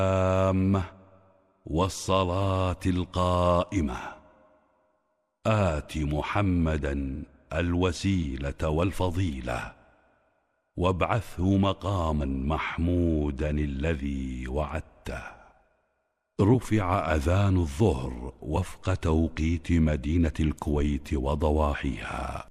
والصلاة القائمة آت محمدا الوسيلة والفضيلة وابعثه مقاما محمودا الذي وعدته. رفع أذان الظهر وفق توقيت مدينة الكويت وضواحيها.